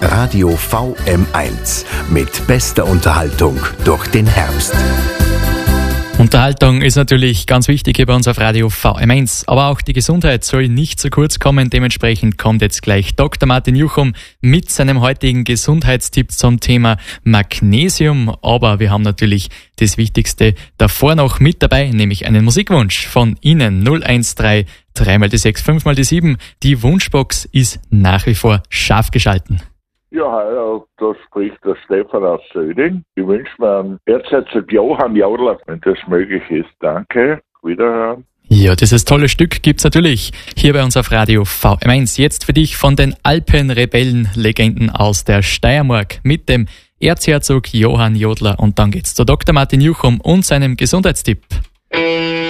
Radio VM1 mit bester Unterhaltung durch den Herbst. Unterhaltung ist natürlich ganz wichtig hier bei uns auf Radio VM1, aber auch die Gesundheit soll nicht zu kurz kommen. Dementsprechend kommt jetzt gleich Dr. Martin Juchum mit seinem heutigen Gesundheitstipp zum Thema Magnesium. Aber wir haben natürlich das Wichtigste davor noch mit dabei, nämlich einen Musikwunsch von Ihnen. 013 3 die 6 5 die 7. Die Wunschbox ist nach wie vor scharf geschalten. Ja, da spricht der Stefan aus Söding. Ich wünsche mir einen Erzherzog Johann Jodler, wenn das möglich ist. Danke, wiederhören. Ja, dieses tolle Stück gibt's natürlich hier bei uns auf Radio VM1. Jetzt für dich von den Alpenrebellen-Legenden aus der Steiermark mit dem Erzherzog Johann Jodler. Und dann geht's zu Dr. Martin Juchum und seinem Gesundheitstipp.